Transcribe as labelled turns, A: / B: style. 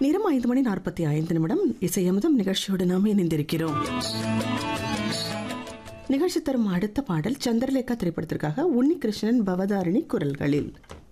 A: நேரம் 5:45 இசையமுதம் நிகழ்ச்சியோடு நாம் இணைந்திருக்கிறோம். நிகழ்ச்சி தரும் அடுத்த பாடல் சந்திரலேகா திரைப்படத்திற்காக உன்னிகிருஷ்ணன் பவதாரணி குரல்களில்.